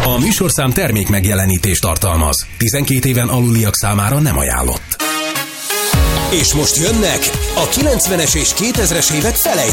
A műsorszám termék megjelenítést tartalmaz. 12 éven aluliak számára nem ajánlott. És most jönnek a 90-es és 2000-es évek felejtő